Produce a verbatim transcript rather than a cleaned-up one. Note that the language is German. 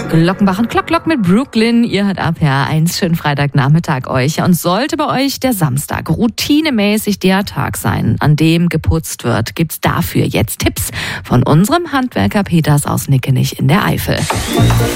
Glockenbach und Klock Klock mit Brooklyn. Ihr hört ab, ja, eins schönen Freitagnachmittag euch. Und sollte bei euch der Samstag routinemäßig der Tag sein, an dem geputzt wird, gibt's dafür jetzt Tipps von unserem Handwerker Peters aus Nickenich in der Eifel.